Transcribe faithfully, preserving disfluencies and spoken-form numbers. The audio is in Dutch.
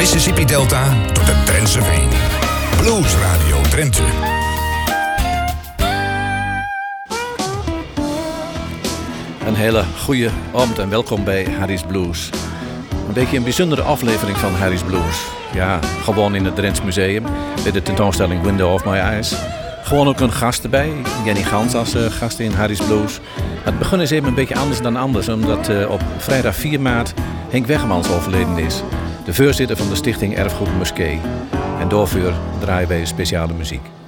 Mississippi Delta tot de Drentse Veen. Blues Radio Drenthe. Een hele goede avond en welkom bij Harry's Blues. Een beetje een bijzondere aflevering van Harry's Blues. Ja, gewoon in het Drents Museum, bij de tentoonstelling Window of My Eyes. Gewoon ook een gast erbij, Jenny Gans als uh, gast in Harry's Blues. Het begin is even een beetje anders dan anders, omdat uh, op vrijdag vier maart Henk Wegemans overleden is. De voorzitter van de stichting Erfgoed Muskee. En daarvoor draaien wij speciale muziek.